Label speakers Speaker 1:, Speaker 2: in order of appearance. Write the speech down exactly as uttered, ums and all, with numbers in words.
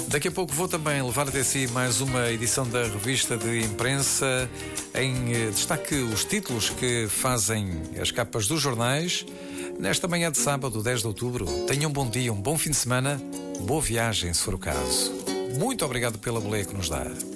Speaker 1: Daqui a pouco vou também levar até si mais uma edição da revista de imprensa. Em eh, destaque os títulos que fazem as capas dos jornais. Nesta manhã de sábado, dez de outubro, tenham um bom dia, um bom fim de semana, boa viagem se for o caso. Muito obrigado pela boleia que nos dá.